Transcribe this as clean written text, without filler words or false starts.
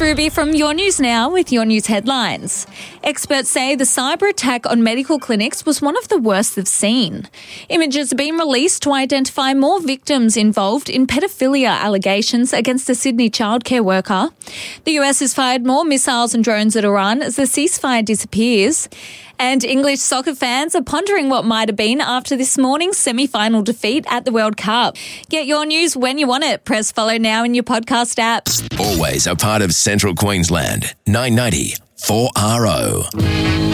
Ruby from Your News Now with Your News headlines. Experts say the cyber attack on medical clinics was one of the worst they've seen. Images have been released to identify more victims involved in pedophilia allegations against a Sydney childcare worker. The US has fired more missiles and drones at Iran as the ceasefire disappears. And English soccer fans are pondering what might have been after this morning's semi-final defeat at the World Cup. Get your news when you want it. Press follow now in your podcast app. Always a part of Central Queensland. 990 4RO.